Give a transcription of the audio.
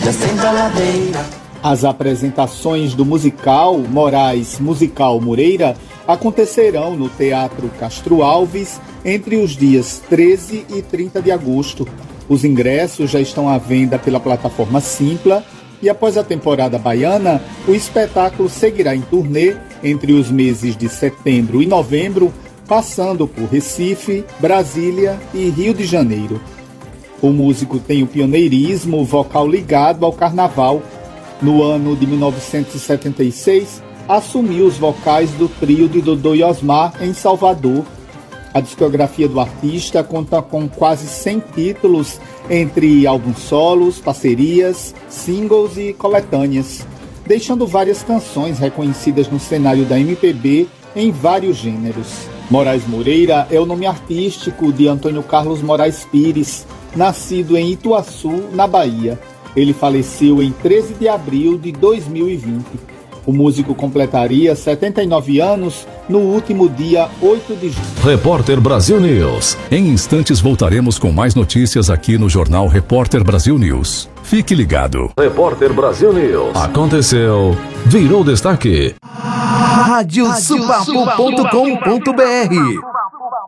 descendo a ladeira. As apresentações do musical Moraes Musical Moreira acontecerão no Teatro Castro Alves entre os dias 13 e 30 de agosto. Os ingressos já estão à venda pela plataforma Simpla e após a temporada baiana, o espetáculo seguirá em turnê entre os meses de setembro e novembro, passando por Recife, Brasília e Rio de Janeiro. O músico tem o pioneirismo vocal ligado ao carnaval. No ano de 1976, assumiu os vocais do trio de Dodô e Osmar em Salvador. A discografia do artista conta com quase 100 títulos, entre álbuns solos, parcerias, singles e coletâneas, deixando várias canções reconhecidas no cenário da MPB em vários gêneros. Moraes Moreira é o nome artístico de Antônio Carlos Moraes Pires, nascido em Ituaçu, na Bahia. Ele faleceu em 13 de abril de 2020. O músico completaria 79 anos no último dia 8 de junho. Repórter Brasil News. Em instantes voltaremos com mais notícias aqui no Jornal Repórter Brasil News. Fique ligado. Repórter Brasil News. Aconteceu, virou destaque. Radiosupapo.com.br